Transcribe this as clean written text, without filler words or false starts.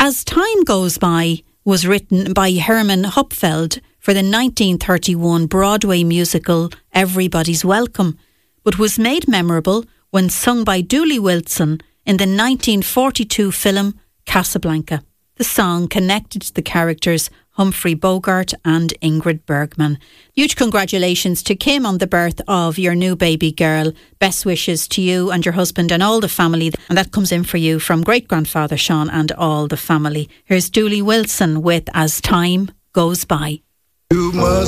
As Time Goes By was written by Herman Hupfeld for the 1931 Broadway musical Everybody's Welcome, but was made memorable when sung by Dooley Wilson in the 1942 film Casablanca. The song connected to the characters Humphrey Bogart and Ingrid Bergman. Huge congratulations to Kim on the birth of your new baby girl. Best wishes to you and your husband and all the family. And that comes in for you from great-grandfather Sean and all the family. Here's Dooley Wilson with As Time Goes By. You must